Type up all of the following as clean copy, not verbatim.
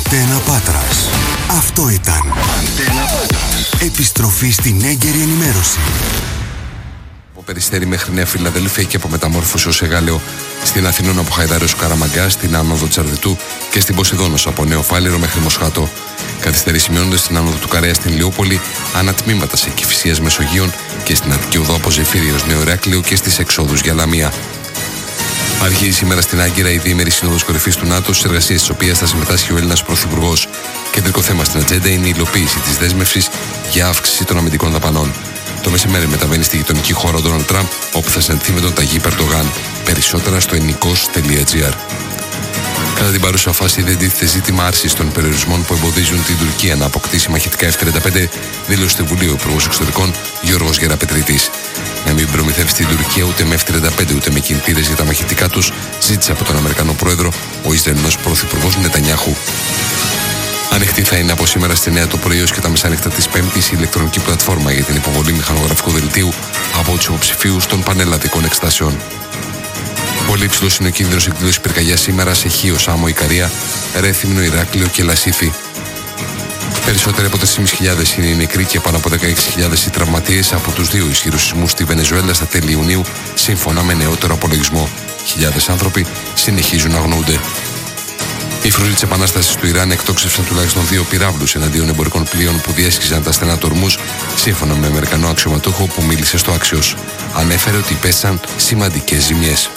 Αντένα Πάτρας. Αυτό ήταν. Αντένα Πάτρας. Επιστροφή στην έγκαιρη ενημέρωση. Από Περιστέρι μέχρι Νέα Φιλαδέλφια και από Μεταμόρφωση ως Εγάλεο, στην Αθηνών από Χαϊδάριος Καραμαγκά, στην άνοδο Τσαρδιτού και στην Ποσειδώνος από Νέο Φάληρο μέχρι Μοσχάτο. Καθυστερεί σημειώνονται στην άνοδο του Καρέα στην Λιούπολη, ανατμήματα σε Κηφισίας Μεσογείων και στην Αττική Οδό από Ζεφύριο ως Νέο Ηράκλειο και στις εξόδους για Λαμία. Αρχίζει σήμερα στην Άγκυρα η διήμερη Σύνοδος Κορυφής του ΝΑΤΟ, στις εργασίες της οποίας θα συμμετάσχει ο Έλληνας Πρωθυπουργός. Κεντρικό θέμα στην ατζέντα είναι η υλοποίηση της δέσμευσης για αύξηση των αμυντικών δαπανών. Το μεσημέρι μεταβαίνει στη γειτονική χώρα ο Ντόναλντ Τραμπ, όπου θα συναντηθεί με τον Ταγίπ Ερντογάν. Περισσότερα στο ενικός.gr. Κατά την παρούσα φάση δεν τίθεται ζήτημα άρσης των περιορισμών που εμποδίζουν την Τουρκία να αποκτήσει μαχητικά F-35, δήλωσε στο Βουλίο ο Υπουργός Εξωτερικών Γιώργος Γεραπετρίτης. Να μην προμηθεύσει την Τουρκία ούτε με F-35 ούτε με κινητήρες για τα μαχητικά τους, ζήτησε από τον Αμερικανό Πρόεδρο ο Ισραηλινός Πρωθυπουργός Νετανιάχου. Ανοιχτή θα είναι από σήμερα στη 9 το πρωί ως και τα μεσάνυχτα της Πέμπτης η ηλεκτρονική πλατφόρμα για την υποβολή μηχανογραφικού δελτίου από τους υποψηφίους των πανελλαδικών εξετάσεων. Πολύ υψηλός είναι ο κίνδυνος εκδήλωσης πυρκαγιάς σήμερα σε Χίο, Σάμο, Ικαρία, Ρέθυμνο, Ηράκλειο και Λασίθι. Περισσότεροι από 3.500 είναι οι νεκροί και πάνω από 16.000 οι τραυματίες από τους δύο ισχυρούς σεισμούς στη Βενεζουέλα στα τέλη Ιουνίου, σύμφωνα με νεότερο απολογισμό. Χιλιάδες άνθρωποι συνεχίζουν να αγνοούνται. Οι φρουροί της Επανάστασης του Ιράν εκτόξευσαν τουλάχιστον 2 πυράβλους εναντίον εμπορικών πλοίων που διέσχιζαν τα στενά του Ορμούζ, σύμφωνα με Αμερικανό αξιωματούχο που μίλησε στο Άξιος. Ανέφερε ότι υπέστησαν σημαντικές ζημιές.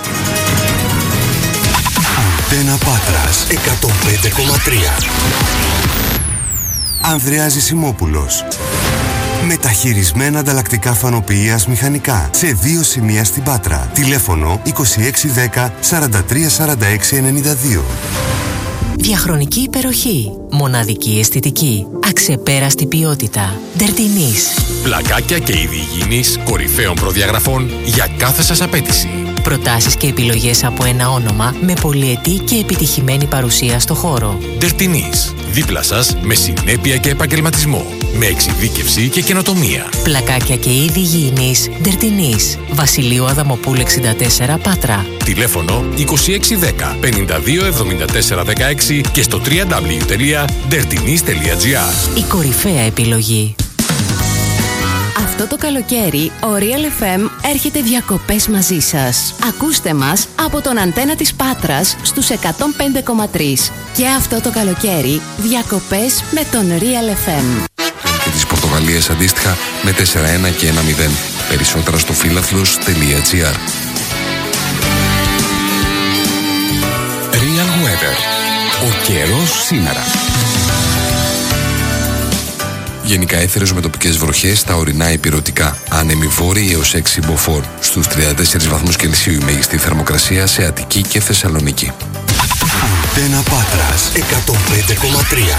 Αντένα Πάτρας 105,3. Ανδρέας Ζησιμόπουλος. Μεταχειρισμένα ανταλλακτικά φανοποιείας μηχανικά σε 2 σημεία στην Πάτρα. Τηλέφωνο 2610 43 46 92. Διαχρονική υπεροχή, μοναδική αισθητική, αξεπέραστη ποιότητα. Ντερτινής. Πλακάκια και είδη υγιεινής κορυφαίων προδιαγραφών για κάθε σας απέτηση. Προτάσεις και επιλογές από ένα όνομα με πολυετή και επιτυχημένη παρουσία στο χώρο. Ντερτινής. Δίπλα σας με συνέπεια και επαγγελματισμό. Με εξειδίκευση και καινοτομία. Πλακάκια και είδη υγιεινής. Ντερτινής. Βασιλείου Αδαμοπούλου 64 Πάτρα. Τηλέφωνο 2610 52 74 16 και στο www.dertinis.gr. Η κορυφαία επιλογή. Αυτό το καλοκαίρι ο Real FM έρχεται διακοπές μαζί σας. Ακούστε μας από τον αντένα της Πάτρας στους 105,3. Και αυτό το καλοκαίρι διακοπές με τον Real FM. Και της Πορτογαλίας αντίστοιχα με 4-1 και 1-0. Περισσότερα στο φίλαθλος.gr. Real Weather. Ο καιρός σήμερα. Γενικά έθερος με τοπικές βροχές στα ορεινά ηπειρωτικά. Άνεμοι βόρειοι έως 6 μποφόρ. Στους 34 βαθμούς Κελσίου η μέγιστη θερμοκρασία σε Αττική και Θεσσαλονίκη. Αντένα Πάτρας 105,3.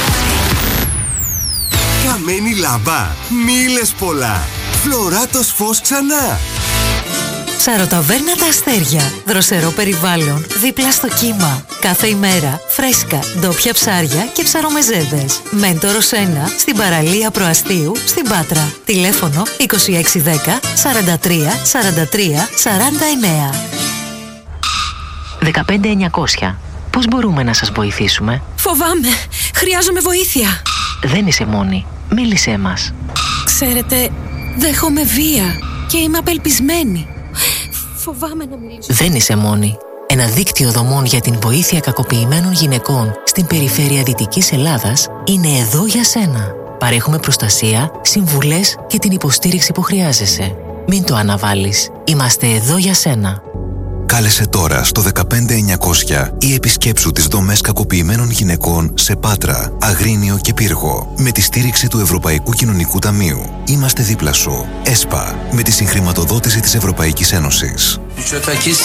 Καμένη λάμπα. Μη λες πολλά. Φλωράτος φως ξανά. Ψαροταβέρνα Τα Αστέρια. Δροσερό περιβάλλον, δίπλα στο κύμα. Κάθε ημέρα φρέσκα, ντόπια ψάρια και ψαρομεζέδες. Μέντορος 1 στην παραλία Προαστίου στην Πάτρα. Τηλέφωνο 2610 43 43 49. 15900. Πώς μπορούμε να σας βοηθήσουμε? Φοβάμαι. Χρειάζομαι βοήθεια. Δεν είσαι μόνη. Μίλησέ μας. Ξέρετε, δέχομαι βία και είμαι απελπισμένη. Φοβάμαι να μιλήσω. Δεν είσαι μόνη. Ένα δίκτυο δομών για την βοήθεια κακοποιημένων γυναικών στην περιφέρεια Δυτικής Ελλάδας είναι εδώ για σένα. Παρέχουμε προστασία, συμβουλές και την υποστήριξη που χρειάζεσαι. Μην το αναβάλεις. Είμαστε εδώ για σένα. Κάλεσε τώρα στο 15900 ή επισκέψου τις δομές κακοποιημένων γυναικών σε Πάτρα, Αγρίνιο και Πύργο με τη στήριξη του Ευρωπαϊκού Κοινωνικού Ταμείου. Είμαστε δίπλα σου. ΕΣΠΑ με τη συγχρηματοδότηση της Ευρωπαϊκής Ένωσης. Μητσοτάκης.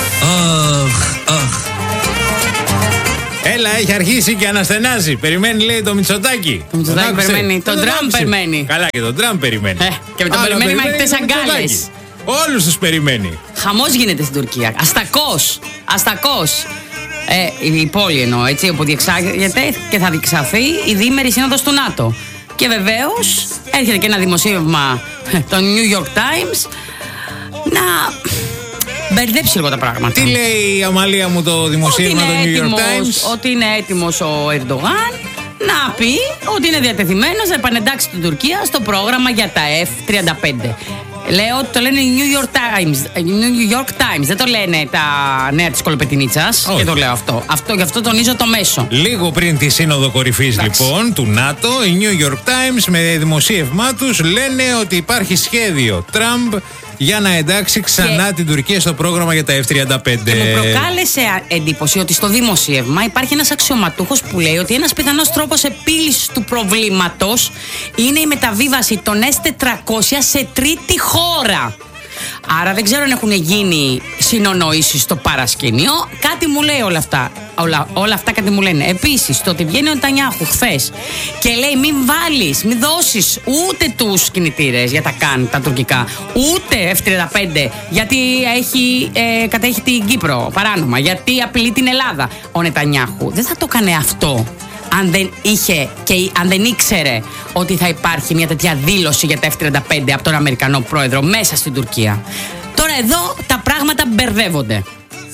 Έλα, έχει αρχίσει και αναστενάζει. Περιμένει, λέει, το Μητσοτάκη. Το Μητσοτάκη περιμένει. Τον Τραμπ περιμένει. Καλά, και τον Τραμπ περιμένει. Και με τον περιμένει μαχητές αγκάλες. Όλους τους περιμένει. Χαμός γίνεται στην Τουρκία. Αστακός. Η πόλη εννοώ, έτσι, όπου διεξάγεται και θα διεξαχθεί η διήμερη σύνοδος του ΝΑΤΟ. Και βεβαίως έρχεται και ένα δημοσίευμα, το New York Times, να μπερδέψει λίγο τα πράγματα. Τι λέει η Αμαλία μου το δημοσίευμα του New York Times? Ότι είναι έτοιμος ο Ερντογάν να πει ότι είναι διατεθειμένος να επανεντάξει την Τουρκία στο πρόγραμμα για τα F-35. Λέω ότι το λένε οι New York Times. Δεν το λένε τα νέα της Κολοπετινίτσας. Και το λέω αυτό. Γι' αυτό τονίζω το μέσο. Λίγο πριν τη Σύνοδο Κορυφής λοιπόν του ΝΑΤΟ, οι New York Times με δημοσίευμά τους λένε ότι υπάρχει σχέδιο Τραμπ για να εντάξει ξανά την Τουρκία στο πρόγραμμα για τα F-35. Και μου προκάλεσε εντύπωση ότι στο δημοσίευμα υπάρχει ένας αξιωματούχος που λέει ότι ένας πιθανός τρόπος επίλυσης του προβλήματος είναι η μεταβίβαση των S-400 σε τρίτη χώρα. Άρα δεν ξέρω αν έχουν γίνει συνονοήσεις στο παρασκήνιο. Κάτι μου λέει όλα αυτά. Όλα αυτά κάτι μου λένε. Επίσης, το ότι βγαίνει ο Νετανιάχου χθες και λέει μην δώσεις ούτε τους κινητήρες για τα ΚΑΝ, τα τουρκικά, ούτε F-35, γιατί κατέχει την Κύπρο παράνομα, γιατί απειλεί την Ελλάδα. Ο Νετανιάχου δεν θα το έκανε αυτό αν δεν είχε και αν δεν ήξερε ότι θα υπάρχει μια τέτοια δήλωση για τα F-35 από τον Αμερικανό πρόεδρο μέσα στην Τουρκία. Τώρα εδώ τα πράγματα μπερδεύονται.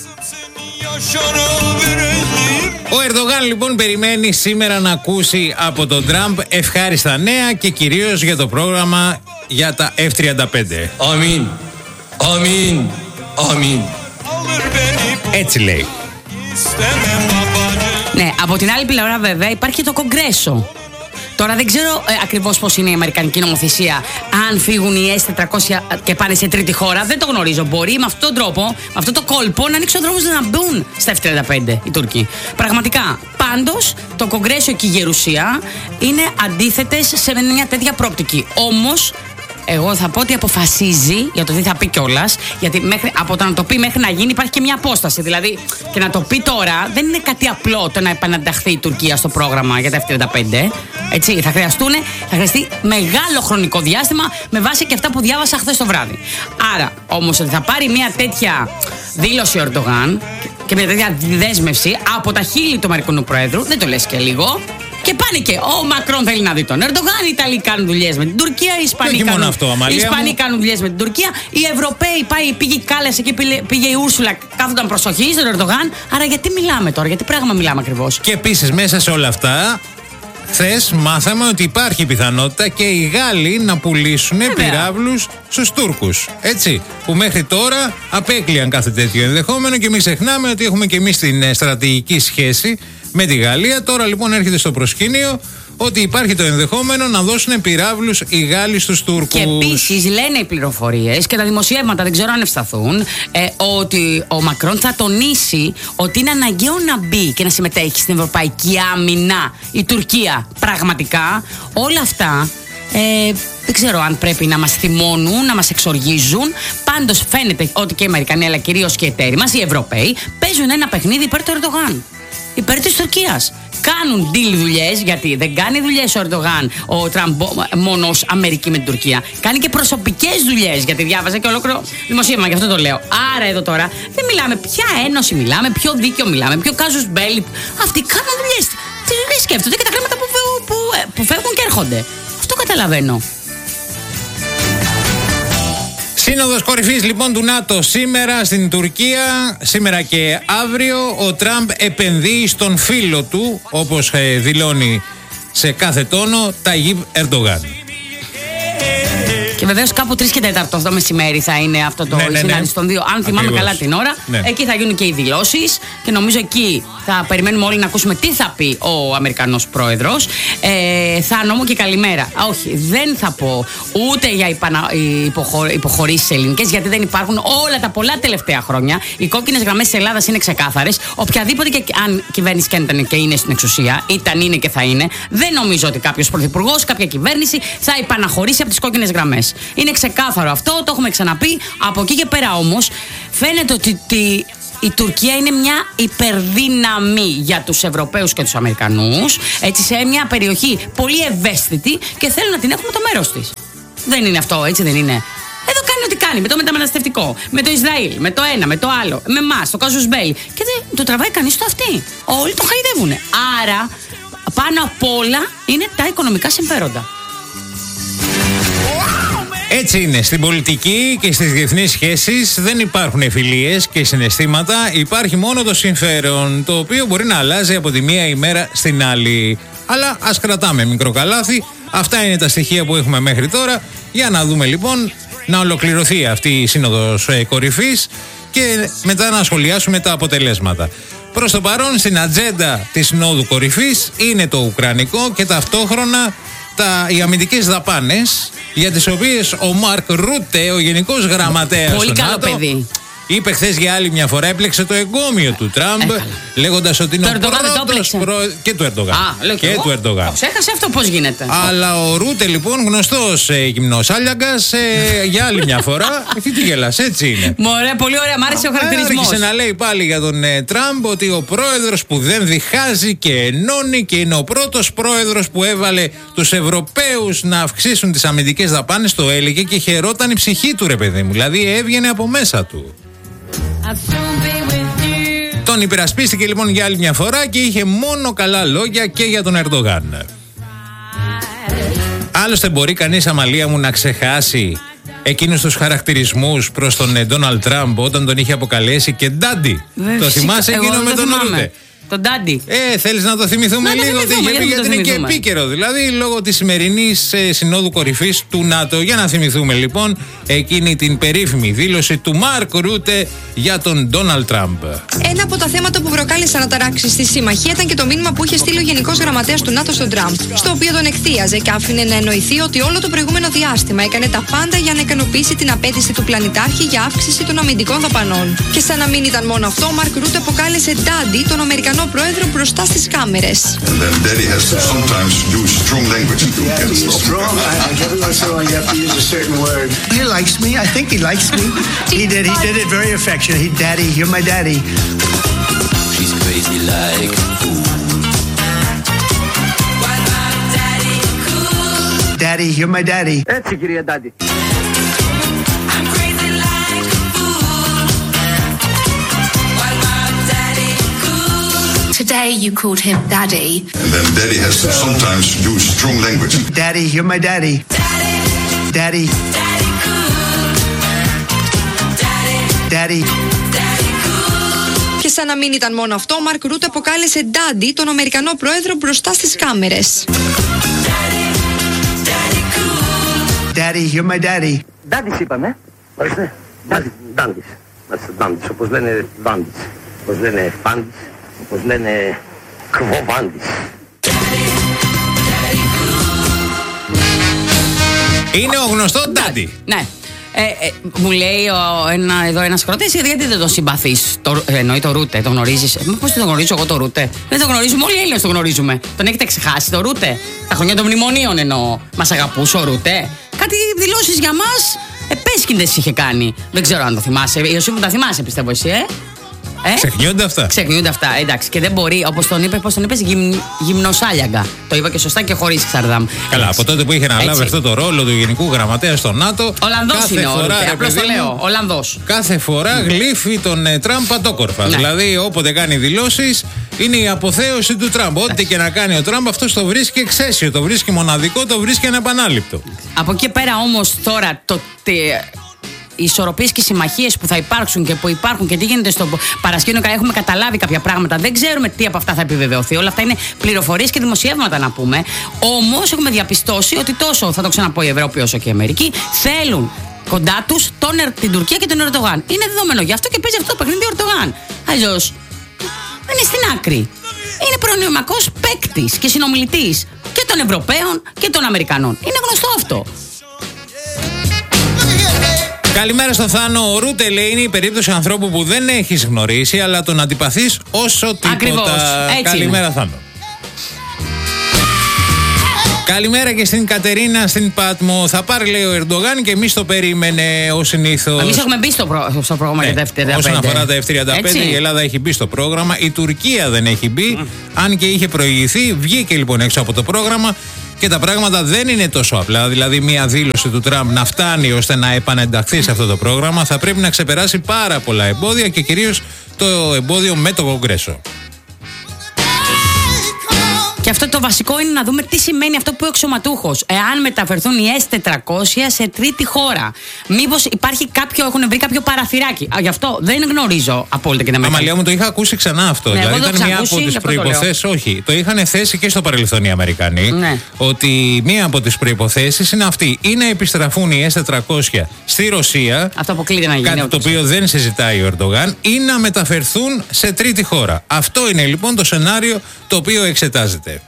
Ο Ερντογάν λοιπόν περιμένει σήμερα να ακούσει από τον Τραμπ ευχάριστα νέα και κυρίως για το πρόγραμμα για τα F-35. Αμήν, αμήν, αμήν. Έτσι λέει. Ναι, από την άλλη πλευρά βέβαια υπάρχει το Κογκρέσο. Τώρα δεν ξέρω ακριβώς πώς είναι η αμερικανική νομοθεσία. Αν φύγουν οι S-400 και πάνε σε τρίτη χώρα, δεν το γνωρίζω. Μπορεί με αυτόν τον τρόπο, με αυτό το κόλπο, να ανοίξει ο δρόμος να μπουν στα F-35 οι Τούρκοι. Πραγματικά. Πάντως, το Κογκρέσο και η Γερουσία είναι αντίθετες σε μια τέτοια πρόπτικη. Όμως, εγώ θα πω ότι αποφασίζει για το τι θα πει κιόλας, γιατί από το να το πει μέχρι να γίνει υπάρχει και μια απόσταση. Δηλαδή, και να το πει τώρα δεν είναι κάτι απλό το να επανανταχθεί η Τουρκία στο πρόγραμμα για τα F-35. Έτσι, θα χρειαστεί μεγάλο χρονικό διάστημα με βάση και αυτά που διάβασα χθες το βράδυ. Άρα, όμως, ότι θα πάρει μια τέτοια δήλωση ο Ερντογάν και μια τέτοια δέσμευση από τα χείλη του Αμερικανού Προέδρου, δεν το λες και λίγο. Και πάνε και ο Μακρόν θέλει να δει τον Ερντογάν, οι Ιταλοί κάνουν δουλειές με την Τουρκία, οι Ισπανοί κάνουν δουλειές με την Τουρκία, οι Ευρωπαίοι πήγε η Κάλες εκεί, πήγε η Ούρσουλα, κάθονταν προσοχή στον Ερντογάν. Άρα γιατί μιλάμε τώρα, γιατί πράγμα μιλάμε ακριβώς? Και επίσης μέσα σε όλα αυτά, χθες μάθαμε ότι υπάρχει πιθανότητα και οι Γάλλοι να πουλήσουν πυράβλους στους Τούρκους. Έτσι, που μέχρι τώρα απέκλειαν κάθε τέτοιο ενδεχόμενο και μην ξεχνάμε ότι έχουμε και εμείς την στρατηγική σχέση με τη Γαλλία. Τώρα λοιπόν έρχεται στο προσκήνιο ότι υπάρχει το ενδεχόμενο να δώσουν πυράβλους οι Γάλλοι στους Τούρκους. Και επίσης λένε οι πληροφορίες και τα δημοσιεύματα, δεν ξέρω αν ευσταθούν, ότι ο Μακρόν θα τονίσει ότι είναι αναγκαίο να μπει και να συμμετέχει στην ευρωπαϊκή άμυνα η Τουρκία. Πραγματικά όλα αυτά δεν ξέρω αν πρέπει να μας θυμώνουν, να μας εξοργίζουν. Πάντως φαίνεται ότι και οι Αμερικανοί, αλλά κυρίως και οι εταίροι μας, οι Ευρωπαίοι, παίζουν ένα παιχνίδι υπέρ του Ερντογάν, υπέρ της Τουρκίας. Κάνουν deal δουλειές, γιατί δεν κάνει δουλειές ο Ερντογάν, ο Τραμπ, μόνο ως Αμερική με την Τουρκία. Κάνει και προσωπικές δουλειές, γιατί διάβαζα και ολόκληρο δημοσίευμα, γι' αυτό το λέω. Άρα εδώ τώρα δεν μιλάμε ποια ένωση μιλάμε, ποιο δίκαιο μιλάμε, ποιο κάζους μπέλι. Αυτοί κάνουν δουλειές. Τι δουλειές σκέφτονται και τα χρήματα που φεύγουν και έρχονται. Αυτό καταλαβαίνω. Σύνοδος κορυφής λοιπόν του ΝΑΤΟ σήμερα στην Τουρκία, σήμερα και αύριο. Ο Τραμπ επενδύει στον φίλο του, όπως δηλώνει σε κάθε τόνο, Ταγίπ Ερντογάν. Και βεβαίως κάπου 3 και 4 το μεσημέρι θα είναι αυτό το συνάντηση των δύο. Αν θυμάμαι καλά την ώρα, εκεί θα γίνουν και οι δηλώσεις. Και νομίζω εκεί θα περιμένουμε όλοι να ακούσουμε τι θα πει ο Αμερικανός πρόεδρος. Θα νόμω και καλημέρα. Όχι, δεν θα πω ούτε για υποχωρήσεις ελληνικές, γιατί δεν υπάρχουν όλα τα πολλά τελευταία χρόνια. Οι κόκκινες γραμμές της Ελλάδας είναι ξεκάθαρες. Οποιαδήποτε και αν κυβέρνηση και αν ήταν και είναι στην εξουσία, είναι και θα είναι, δεν νομίζω ότι κάποιος πρωθυπουργός, κάποια κυβέρνηση θα υπαναχωρήσει από τις κόκκινες γραμμές. Είναι ξεκάθαρο αυτό, το έχουμε ξαναπεί. Από εκεί και πέρα όμως φαίνεται ότι η Τουρκία είναι μια υπερδύναμη για τους Ευρωπαίους και τους Αμερικανούς, έτσι, σε μια περιοχή πολύ ευαίσθητη, και θέλουν να την έχουν το μέρος της. Δεν είναι αυτό, έτσι δεν είναι? Εδώ κάνει ό,τι κάνει, με το μεταναστευτικό, με το Ισραήλ, με το ένα, με το άλλο, με εμάς, το κάζους μπέλι, και δεν το τραβάει κανείς στο αυτί. Όλοι το χαϊδεύουνε. Άρα πάνω απ' όλα είναι τα οικονομικά συμφέροντα. Έτσι είναι. Στην πολιτική και στις διεθνείς σχέσεις δεν υπάρχουν φιλίες και συναισθήματα. Υπάρχει μόνο το συμφέρον, το οποίο μπορεί να αλλάζει από τη μία ημέρα στην άλλη. Αλλά ας κρατάμε μικρό καλάθι. Αυτά είναι τα στοιχεία που έχουμε μέχρι τώρα. Για να δούμε λοιπόν να ολοκληρωθεί αυτή η σύνοδος κορυφής και μετά να σχολιάσουμε τα αποτελέσματα. Προς το παρόν στην ατζέντα της συνόδου κορυφής είναι το ουκρανικό και ταυτόχρονα οι αμυντικές δαπάνες, για τις οποίες ο Μαρκ Ρούτε, ο Γενικός Γραμματέας πολύ του καλό ΝΑΤΟ, παιδί, είπε χθες για άλλη μια φορά, έπλεξε το εγκόμιο του Τραμπ, λέγοντας ότι είναι ο πρώτος και του Ερντογάν. Του Ερντογάν. Έχασε αυτό, πώς γίνεται. Αλλά ο Ρούτε λοιπόν, γνωστός γυμνός άλιαγκας, για άλλη μια φορά, τι γελάς, έτσι είναι. Μωρέ, πολύ ωραία, μ' άρεσε ο χαρακτηρισμός. Άρχισε να λέει πάλι για τον Τραμπ ότι ο πρόεδρος που δεν διχάζει και ενώνει και είναι ο πρώτος πρόεδρος που έβαλε τους Ευρωπαίους να αυξήσουν τις αμυντικές δαπάνες, το έλεγε και χαιρόταν η ψυχή του, ρε παιδί μου. Δηλαδή έβγαινε από μέσα του. Τον υπερασπίστηκε λοιπόν για άλλη μια φορά και είχε μόνο καλά λόγια και για τον Ερντογάν. Άλλωστε μπορεί κανείς, Αμαλία μου, να ξεχάσει εκείνους τους χαρακτηρισμούς προς τον Ντόναλντ Τραμπ όταν τον είχε αποκαλέσει και ντάντι? Το θυμάσαι εκείνο με τον Ρούτε? Τον ντάντι. Θέλεις να το θυμηθούμε λίγο? Γιατί είναι και επίκαιρο. Δηλαδή, λόγω της σημερινής συνόδου κορυφής του ΝΑΤΟ. Για να θυμηθούμε λοιπόν εκείνη την περίφημη δήλωση του Μαρκ Ρούτε για τον Ντόναλντ Τραμπ. Ένα από τα θέματα που προκάλεσαν αναταράξεις στη συμμαχία ήταν και το μήνυμα που είχε στείλει ο Γενικός Γραμματέας του ΝΑΤΟ στον Τραμπ, στο οποίο τον εκθίαζε και άφηνε να εννοηθεί ότι όλο το προηγούμενο διάστημα έκανε τα πάντα για να ικανοποιήσει την απέτηση του πλανητάρχη για αύξηση των αμυντικών δαπανών. Και σαν να μην ήταν μόνο αυτό, ο Μαρκ Ρούτε αποκάλεσε ντάντι τον Αμερικανό πρόεδρο μπροστά στις κάμερες. Έτσι, κύριε Ντάντι. Today you called him Daddy. And then Daddy has to sometimes use strong language. Daddy, you're my daddy. Daddy. Daddy. Και σαν να μην ήταν μόνο αυτό, ο Μαρκ Ρούτε αποκάλεσε ντάντι τον Αμερικανό πρόεδρο μπροστά στις κάμερες. Daddy, you're my daddy. Ντάντις είπαμε. Ορίστε. Ντάντις. Ντάντις. Όπως λένε Ντάντις. Όπως λένε Φάντις. Όπως λένε Κβοβάντης. Είναι ο γνωστό ντάντι. Ναι. Μου λέει εδώ ένας κροτής, γιατί δεν τον συμπαθείς? Εννοεί το Ρούτε, τον γνωρίζεις? Πώς δεν τον γνωρίζω εγώ το Ρούτε? Δεν τον γνωρίζουμε, όλοι οι Έλληνες τον γνωρίζουμε. Τον έχετε ξεχάσει το Ρούτε? Τα χρόνια των μνημονίων εννοώ. Μας αγαπούσε ο Ρούτε? Κάτι δηλώσεις για μας επέσχυντες είχε κάνει. Δεν ξέρω αν το θυμάσαι. Εσύ μου τα θυμάσαι, πιστεύω εσύ, Ξεχνιούνται αυτά. Ξεχνιούνται αυτά, εντάξει. Και δεν μπορεί, όπως τον είπε, πώς τον είπες, γυμνοσάλιαγκα. Το είπα και σωστά και χωρίς Ξαρδάμ. Καλά, από τότε που είχε αναλάβει αυτό το ρόλο του Γενικού Γραμματέα στο ΝΑΤΟ. Ολλανδός είναι ο Ρούτε, απλώς το λέω. Ολλανδός. Κάθε φορά γλύφει τον Τραμπ πατόκορφα. Ναι. Δηλαδή, όποτε κάνει δηλώσεις, είναι η αποθέωση του Τραμπ. Ό,τι και να κάνει ο Τραμπ, αυτό το βρίσκει εξαίσιο, το βρίσκει μοναδικό, το βρίσκει ανεπανάληπτο. Από εκεί πέρα όμως τώρα οι ισορροπίες και οι συμμαχίες που θα υπάρξουν και που υπάρχουν και τι γίνεται στο παρασκήνιο, έχουμε καταλάβει κάποια πράγματα. Δεν ξέρουμε τι από αυτά θα επιβεβαιωθεί. Όλα αυτά είναι πληροφορίες και δημοσιεύματα, να πούμε. Όμως έχουμε διαπιστώσει ότι τόσο, θα το ξαναπώ, η Ευρώπη όσο και η Αμερική θέλουν κοντά τους την Τουρκία και τον Ερντογάν. Είναι δεδομένο. Γι' αυτό και παίζει αυτό το παιχνίδι ο Ερντογάν. Αλλιώς δεν είναι στην άκρη. Είναι προνοημακός παίκτης και συνομιλητής και των Ευρωπαίων και των Αμερικανών. Είναι γνωστό αυτό. Καλημέρα στο Θάνο. Ο Ρούτε λέει είναι η περίπτωση ανθρώπου που δεν έχεις γνωρίσει, αλλά τον αντιπαθείς όσο τίποτα. Ακριβώς. Καλημέρα είναι. Θάνο. Καλημέρα και στην Κατερίνα στην Πάτμο. Θα πάρει, λέει, ο Ερντογάν και εμείς το περίμενε ως συνήθως. Εμείς έχουμε μπει στο πρόγραμμα για τα F-35. Όσον αφορά τα F-35, η Ελλάδα έχει μπει στο πρόγραμμα. Η Τουρκία δεν έχει μπει. Αν και είχε προηγηθεί, βγήκε λοιπόν έξω από το πρόγραμμα. Και τα πράγματα δεν είναι τόσο απλά. Δηλαδή, μια δήλωση του Τραμπ να φτάνει ώστε να επανενταχθεί σε αυτό το πρόγραμμα θα πρέπει να ξεπεράσει πάρα πολλά εμπόδια και κυρίως το εμπόδιο με το Κογκρέσο. Και αυτό το βασικό είναι να δούμε τι σημαίνει αυτό που είπε ο αξιωματούχος. Εάν μεταφερθούν οι S400 σε τρίτη χώρα. Μήπως έχουν βρει κάποιο παραθυράκι. Γι' αυτό δεν γνωρίζω απόλυτα και να με Αμαλία μου, το είχα ακούσει ξανά αυτό. Ναι, δηλαδή ήταν μία από τις προϋποθέσεις. Όχι, το είχαν θέσει και στο παρελθόν οι Αμερικανοί. Ναι. Ότι μία από τις προϋποθέσεις είναι αυτή. Ή να επιστραφούν οι S400 στη Ρωσία. Αυτό αποκλείται να γίνει. Κάτι το οποίο δεν συζητάει ο Ερντογάν. Ή να μεταφερθούν σε τρίτη χώρα. Αυτό είναι λοιπόν το σενάριο το οποίο εξετάζεται.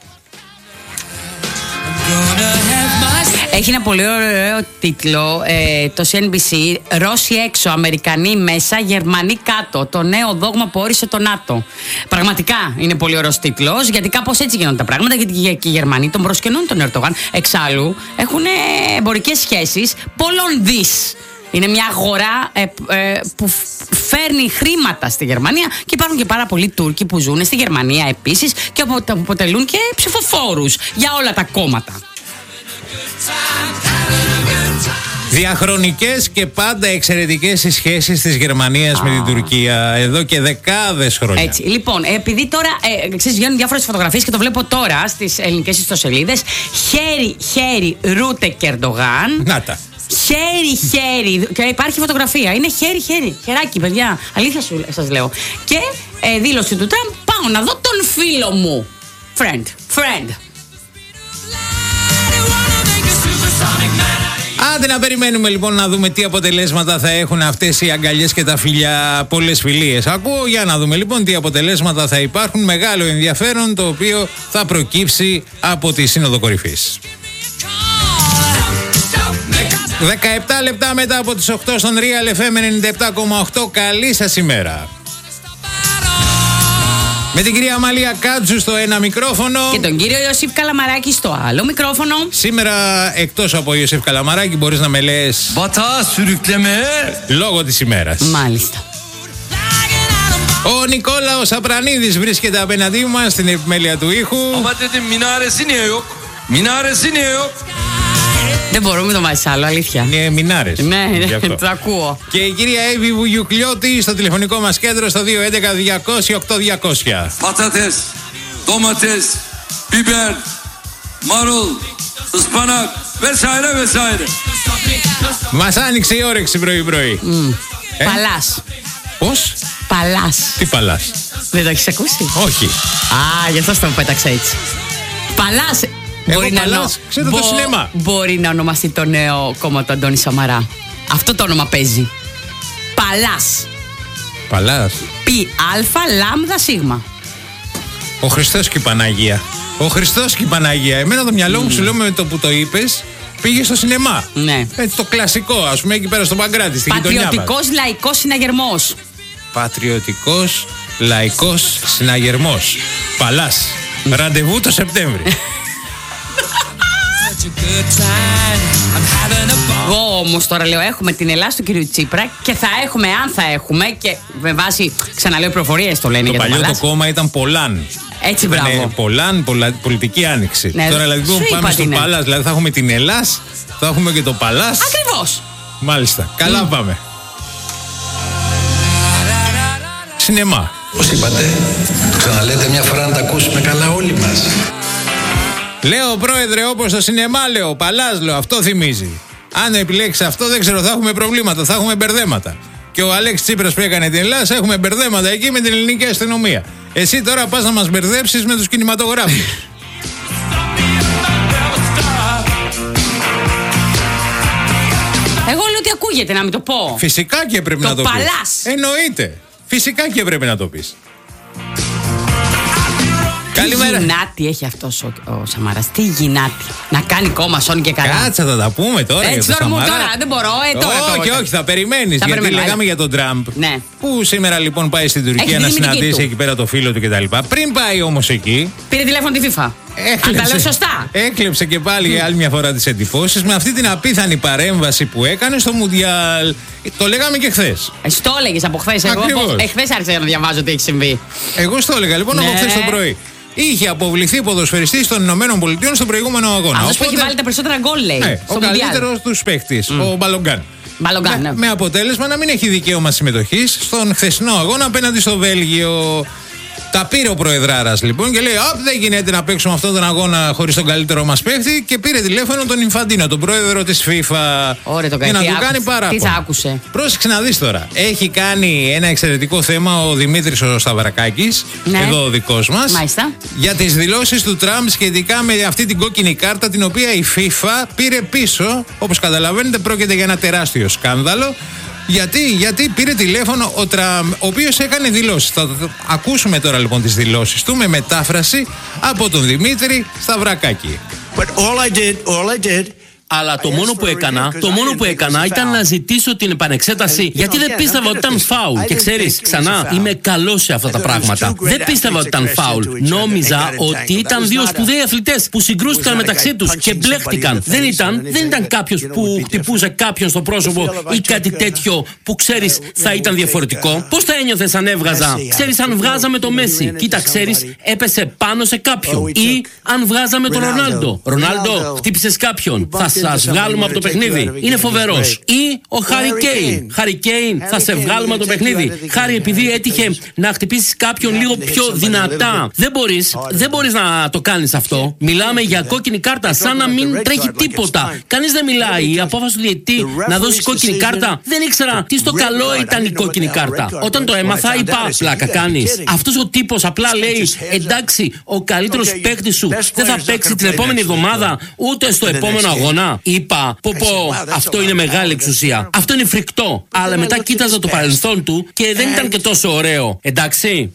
Έχει ένα πολύ ωραίο τίτλο το CNBC. Ρώσοι έξω, Αμερικανοί μέσα, Γερμανοί κάτω. Το νέο δόγμα που όρισε το ΝΑΤΟ. Πραγματικά είναι πολύ ωραίος τίτλος, γιατί κάπως έτσι γίνονται τα πράγματα. Γιατί και οι Γερμανοί τον προσκυνούν τον Ερντογάν. Εξάλλου έχουν εμπορικές σχέσεις πολλών δις. Είναι μια αγορά που φέρνει χρήματα στη Γερμανία και υπάρχουν και πάρα πολλοί Τούρκοι που ζουν στη Γερμανία επίσης και αποτελούν και ψηφοφόρους για όλα τα κόμματα. Διαχρονικές και πάντα εξαιρετικές οι σχέσεις της Γερμανίας με την Τουρκία εδώ και δεκάδες χρόνια. Έτσι. Λοιπόν, επειδή τώρα βγαίνουν διάφορες φωτογραφίες και το βλέπω τώρα στις ελληνικές ιστοσελίδες. Χέρι Ρούτε και Ερντογάν. Να τα. Χέρι. Και υπάρχει φωτογραφία. Είναι χέρι. Χεράκι, παιδιά. Αλήθεια σας λέω. Και δήλωση του Τραμπ. Πάω να δω τον φίλο μου. Friend. Άντε να περιμένουμε λοιπόν να δούμε τι αποτελέσματα θα έχουν αυτές οι αγκαλιές και τα φιλιά, πολλές φιλίες. Ακούω, για να δούμε λοιπόν τι αποτελέσματα θα υπάρχουν. Μεγάλο ενδιαφέρον το οποίο θα προκύψει από τη Σύνοδο Κορυφής. 17 λεπτά μετά από τις 8 στον Real FM 97,8. Καλή σας ημέρα. Με την κυρία Αμαλία Κάτζου στο ένα μικρόφωνο και τον κύριο Ιωσήφ Καλαμαράκη στο άλλο μικρόφωνο. Σήμερα εκτός από Ιωσήφ Καλαμαράκη μπορείς να με λες λόγω της ημέρας. Μάλιστα. Ο Νικόλαος Απρανίδης βρίσκεται απέναντί μας στην επιμέλεια του ήχου. Δεν μπορούμε το βάζεις άλλο, αλήθεια. Είναι μινάρες. Ναι, το ακούω. Και η κυρία Εύη Βουγιουκλιώτη στο τηλεφωνικό μας κέντρο στο 211-200-8200. Patates, domates, biber, marul, ıspanak vesaire. Μας άνοιξε η όρεξη πρωί-πρωί. Παλάς. Πώς? Παλάς. Τι παλάς? Δεν το έχεις ακούσει? Όχι. Γι' αυτό το πέταξα έτσι. Παλάς. Ξέρω το σινεμά. Μπορεί να ονομαστεί το νέο κόμμα του Αντώνη Σαμαρά. Αυτό το όνομα παίζει. Παλάς. Π-Α-Λ-Σ. Ο Χριστός και η Παναγία. Εμένα το μυαλό μου σου λέω με το που το είπες πήγε στο σινεμά. Ναι. Έτσι το κλασικό, ας πούμε εκεί πέρα στο Παγκράτη, στην γειτονιά μας. Πατριωτικός λαϊκός συναγερμός. Πατριωτικός λαϊκός συναγερμός. Παλάς. Ραντεβού το Σεπτέμβρη. Εγώ όμως τώρα λέω έχουμε την Ελλάδα του κυρίου Τσίπρα και θα έχουμε, αν θα έχουμε, και με βάση, ξαναλέω, προφορίες το λένε. Το για παλιό το το κόμμα ήταν Πολάν. Έτσι, μπράβο. Πολάν, πολιτική άνοιξη. Ναι, τώρα δηλαδή πάμε στο Παλάς, δηλαδή θα έχουμε την Ελλάς, θα έχουμε και το Παλάς. Ακριβώς. Μάλιστα, καλά πάμε. Σινεμά. Πώς είπατε, το ξαναλέτε μια φορά να τα ακούσουμε καλά όλοι μας. Λέω πρόεδρε, όπως το σινεμά λέω, Παλάς λέω, αυτό θυμίζει. Αν επιλέξει αυτό δεν ξέρω, θα έχουμε προβλήματα, θα έχουμε μπερδέματα. Και ο Αλέξης Τσίπρας που έκανε την Ελλάδα, έχουμε μπερδέματα εκεί με την ελληνική αστυνομία. Εσύ τώρα πας να μας μπερδέψεις με τους κινηματογράφους. Εγώ λέω ότι ακούγεται, να μην το πω. Φυσικά και πρέπει να το πεις. Παλάς. Εννοείται. Φυσικά και πρέπει να το πεις. Καλημέρα. Τι γυνάτη έχει αυτός ο Σαμαράς, τι γυνάτη. Να κάνει κόμμα σώνει και καλά. Κάτσα, θα τα πούμε τώρα. Έτσι για το τώρα, Σαμαρά. τώρα δεν μπορώ. Όχι, θα περιμένεις. Γιατί λέγαμε για τον Τραμπ. Ναι. Που σήμερα λοιπόν πάει στην Τουρκία να συναντήσει εκεί πέρα το φίλο του κτλ. Πριν πάει όμως εκεί. Πήρε τηλέφωνο τη FIFA. Αν τα λέω σωστά. Έκλεψε και πάλι άλλη μια φορά τις εντυπώσεις με αυτή την απίθανη παρέμβαση που έκανε στο Μουντιάλ. Το λέγαμε και χθες. Εσύ το έλεγες από χθες. Εγώ χθες άρχισα να διαβάζω τι έχει συμβεί. Εγώ στο έλεγα λοιπόν από χθες το πρωί. Είχε αποβληθεί ποδοσφαιριστής των Ηνωμένων Πολιτειών στον προηγούμενο αγώνα. Αυτός που έχει βάλει τα περισσότερα γκολ, λέει. Ναι, ο καλύτερος τους παίκτης, ο Μπαλογκάν. Ναι. Με αποτέλεσμα να μην έχει δικαίωμα συμμετοχής στον χθεσινό αγώνα απέναντι στο Βέλγιο. Τα πήρε ο Προεδράρας λοιπόν και λέει: δεν γίνεται να παίξουμε αυτόν τον αγώνα χωρίς τον καλύτερο μας παίχτη. Και πήρε τηλέφωνο τον Ινφαντίνο, τον πρόεδρο της FIFA. Ωραία, το για να του κάνει παράπονο. Τι θα άκουσε. Πρόσεξε να δεις τώρα. Έχει κάνει ένα εξαιρετικό θέμα ο Δημήτρης ο Σταυρακάκης, εδώ ο δικός μας, για τις δηλώσεις του Τραμπ σχετικά με αυτή την κόκκινη κάρτα, την οποία η FIFA πήρε πίσω. Όπως καταλαβαίνετε, πρόκειται για ένα τεράστιο σκάνδαλο. Γιατί πήρε τηλέφωνο ο Τραμπ, ο οποίος έκανε δηλώσεις. Θα ακούσουμε τώρα λοιπόν τις δηλώσεις του με μετάφραση από τον Δημήτρη Σταυρακάκη. All I did Αλλά το μόνο που έκανα ήταν να ζητήσω την επανεξέταση, γιατί δεν πίστευα ότι ήταν φάουλ. Και ξέρεις, ξανά, είμαι καλός σε αυτά τα πράγματα. Δεν πίστευα ότι ήταν φάουλ. Νόμιζα ότι ήταν δύο σπουδαίοι αθλητές που συγκρούστηκαν μεταξύ τους και μπλέχτηκαν. Δεν ήταν κάποιος που χτυπούσε κάποιον στο πρόσωπο ή κάτι τέτοιο που ξέρεις θα ήταν διαφορετικό. Πώς θα ένιωθες αν έβγαζα? Ξέρεις, αν βγάζαμε το Μέση, κοίτα, ξέρεις, έπεσε πάνω σε κάποιον. Ή αν βγάζαμε τον Ρονάλντο. Ρονάλντο, χτύπησες κάποιον. Σας βγάλουμε από το παιχνίδι. Είναι φοβερός. Ή ο Χάρι Κέιν, θα σε βγάλουμε από το παιχνίδι. Χάρη, επειδή έτυχε να χτυπήσεις κάποιον λίγο πιο δυνατά. Δεν μπορείς να το κάνεις αυτό. Μιλάμε για κόκκινη κάρτα, σαν να μην τρέχει τίποτα. Κανείς δεν μιλάει. Η απόφαση του διαιτητή να δώσει κόκκινη κάρτα, δεν ήξερα τι στο καλό ήταν η κόκκινη κάρτα. Όταν το έμαθα, είπα, πλάκα κάνεις. Αυτός ο τύπος απλά λέει, εντάξει, ο καλύτερος παίκτης σου δεν θα παίξει την επόμενη εβδομάδα ούτε στο επόμενο αγώνα. Είπα, αυτό είναι μεγάλη εξουσία. Αυτό είναι φρικτό. Αλλά μετά κοίταζα το παρελθόν του και δεν ήταν και τόσο ωραίο. Εντάξει.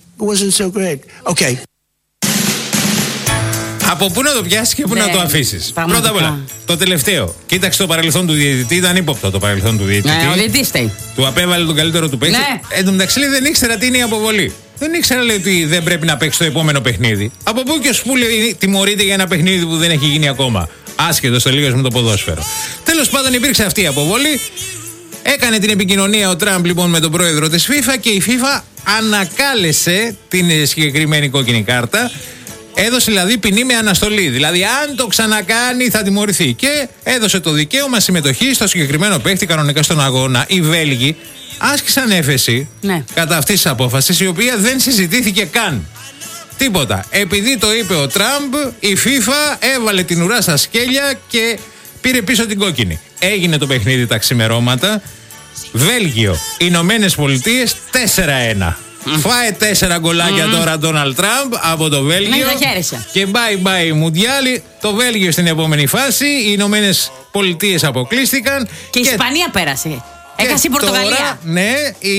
Από πού να το πιάσεις και πού να το αφήσεις? Πρώτα απ' όλα, το τελευταίο. Κοίταξε το παρελθόν του διαιτητή, ήταν ύποπτο το παρελθόν του διαιτητή. Ο διαιτητής φταίει. Του απέβαλε τον καλύτερο του παίκτη. Εν τω μεταξύ δεν ήξερα τι είναι η αποβολή. Δεν ήξερα, λέει, ότι δεν πρέπει να παίξει το επόμενο παιχνίδι. Από πού και ως πού, λέει, τιμωρείται για ένα παιχνίδι που δεν έχει γίνει ακόμα. Άσχετο τελείως με το ποδόσφαιρο. Τέλος πάντων, υπήρξε αυτή η αποβολή. Έκανε την επικοινωνία ο Τραμπ λοιπόν με τον πρόεδρο της FIFA και η FIFA ανακάλεσε την συγκεκριμένη κόκκινη κάρτα. Έδωσε δηλαδή ποινή με αναστολή. Δηλαδή, αν το ξανακάνει, θα τιμωρηθεί. Και έδωσε το δικαίωμα συμμετοχή στο συγκεκριμένο παίκτη κανονικά στον αγώνα. Οι Βέλγοι άσκησαν έφεση κατά αυτής της απόφασης, η οποία δεν συζητήθηκε καν. Τίποτα. Επειδή το είπε ο Τραμπ, η FIFA έβαλε την ουρά στα σκέλια και πήρε πίσω την κόκκινη. Έγινε το παιχνίδι τα ξημερώματα. Βέλγιο, Ηνωμένες Πολιτείες 4-1. Φάε 4 γκολάκια τώρα Ντόναλντ Τραμπ από το Βέλγιο. Και bye bye Μουντιάλ. Το Βέλγιο στην επόμενη φάση. Οι Ηνωμένες Πολιτείες αποκλείστηκαν. Και η Ισπανία πέρασε. Έχασε η Πορτογαλία. Τώρα, ναι,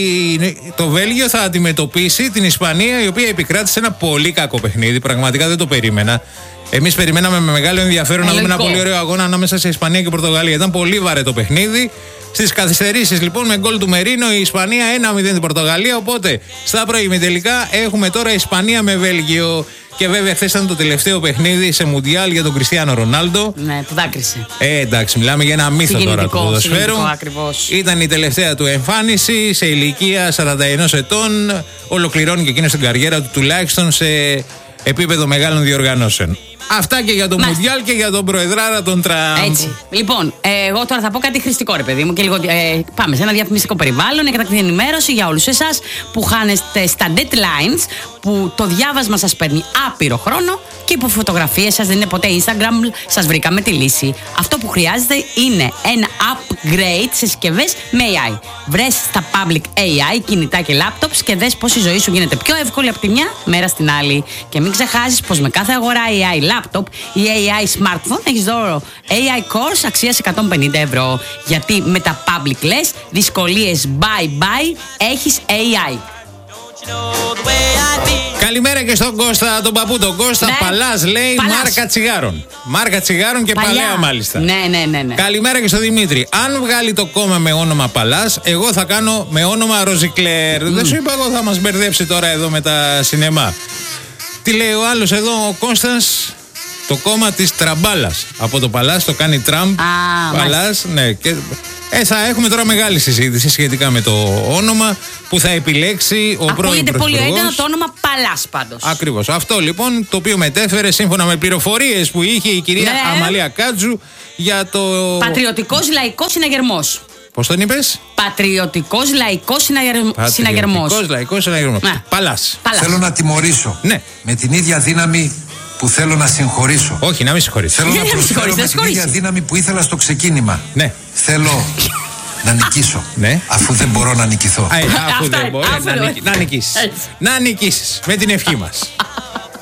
το Βέλγιο θα αντιμετωπίσει την Ισπανία, η οποία επικράτησε ένα πολύ κακό παιχνίδι. Πραγματικά δεν το περίμενα. Εμείς περιμέναμε με μεγάλο ενδιαφέρον να δούμε ένα πολύ ωραίο αγώνα ανάμεσα σε Ισπανία και Πορτογαλία. Ήταν πολύ βαρετό παιχνίδι. Στις καθυστερήσεις λοιπόν με γκολ του Μερίνο η Ισπανία 1-0 την Πορτογαλία. Οπότε στα προημιτελικά έχουμε τώρα Ισπανία με Βέλγιο. Και βέβαια χθες ήταν το τελευταίο παιχνίδι σε Μουντιάλ για τον Κριστιάνο Ρονάλντο. Ναι, που δάκρυσε. Εντάξει, μιλάμε για ένα μύθο τώρα του ποδοσφαίρου. Ήταν η τελευταία του εμφάνιση σε ηλικία 41 ετών. Ολοκληρώνει και εκείνο την καριέρα του τουλάχιστον σε επίπεδο μεγάλων διοργανώσεων. Αυτά και για το Μουντιάλ και για τον Προεδράρα τον Τραμπ. Έτσι. Λοιπόν, εγώ τώρα θα πω κάτι χρηστικό, ρε παιδί μου. Και λίγο, πάμε σε ένα διαφημιστικό περιβάλλον. Εκτακτική ενημέρωση για όλους εσάς που χάνεστε στα deadlines, που το διάβασμα σας παίρνει άπειρο χρόνο και υπό φωτογραφίες σας δεν είναι ποτέ Instagram. Σας βρήκαμε τη λύση. Αυτό που χρειάζεται είναι ένα upgrade σε συσκευές με AI. Βρες στα public AI, κινητά και laptops και δες πως η ζωή σου γίνεται πιο εύκολη από τη μια μέρα στην άλλη. Και μην ξεχάσεις πως με κάθε αγορά AI laptop ή AI smartphone έχεις δώρο AI course αξίας 150 ευρώ. Γιατί με τα public λες δυσκολίες bye bye, έχεις AI. Καλημέρα και στον Κώστα, τον παππού τον Κώστα. Παλάς λέει μάρκα τσιγάρων. Μάρκα τσιγάρων και παλιά μάλιστα. Ναι. Καλημέρα και στον Δημήτρη. Αν βγάλει το κόμμα με όνομα Παλάς, εγώ θα κάνω με όνομα Ροζικλέρ. Δεν σου είπα εγώ θα μας μπερδέψει τώρα εδώ με τα σινεμά. Τι λέει ο άλλος εδώ, ο Κώστας? Το κόμμα της Τραμπάλας. Από το Παλάς το κάνει Τραμπ. Παλάς, ναι. Και θα έχουμε τώρα μεγάλη συζήτηση σχετικά με το όνομα που θα επιλέξει ο πρώην Πρωθυπουργός. Ακούγεται πολύ έντονα το όνομα Παλάς πάντως. Ακριβώς. Αυτό λοιπόν το οποίο μετέφερε σύμφωνα με πληροφορίες που είχε η κυρία Αμαλία Κάτζου για το... Πατριωτικός λαϊκός συναγερμός. Πώς τον είπες? Πατριωτικός λαϊκός συναγερμός. Πατριωτικός λαϊκός συναγερμός. Παλάς. Θέλω να τιμωρήσω. Ναι. Με την ίδια δύναμη που θέλω να συγχωρήσω. Όχι, να μην συγχωρήσω. Θέλω να προσφέρω με την ίδια δύναμη που ήθελα στο ξεκίνημα. Ναι. Θέλω να νικήσω. Ναι. Αφού δεν μπορώ να νικηθώ. Αφού δεν μπορώ να νικήσεις. Να νικήσεις. Με την ευχή μας.